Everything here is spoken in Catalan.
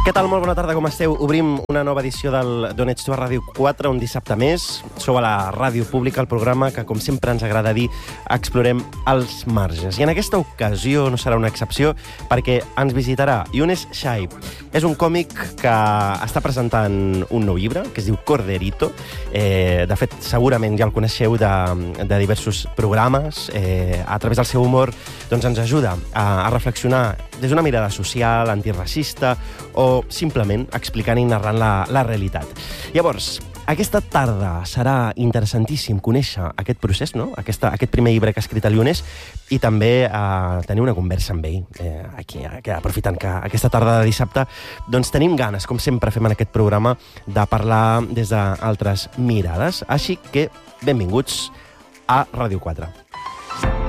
Què tal? Molt bona tarda, com esteu? Obrim una nova edició d'On ets tu a Ràdio 4, un dissabte més. Sou a la Ràdio Pública, el programa que, com sempre ens agrada dir, explorem els marges. I en aquesta ocasió no serà una excepció, perquè ens visitarà Younes Shaib. És un còmic que està presentant un nou llibre, que es diu Corderito. De fet, segurament ja el coneixeu de diversos programes. A través del seu humor doncs ens ajuda a reflexionar des d'una mirada social, antiracista, o simplement explicant i narrant la realitat. Llavors, aquesta tarda serà interessantíssim conèixer aquest procés, no? Aquest primer llibre que ha escrit el Younes, i també tenir una conversa amb ell. Aquí, aprofitant que aquesta tarda de dissabte doncs tenim ganes, com sempre fem en aquest programa, de parlar des d'altres mirades. Així que benvinguts a Ràdio 4.